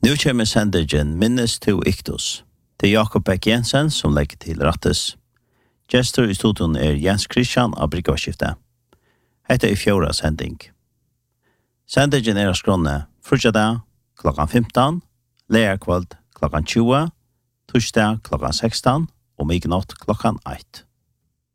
Nu kommer sendingen Minnes to Iktus. Det er Jakob Beck Jensen som legger til rattes. Gestor i studion er Jens Christian av Bryggvaskiftet. Hette er 4. sending. Sendingen er skrånne frutjadag klokkan 15, leierkveld klokkan 20, torsdag klokkan 16 og midnatt klokkan 1.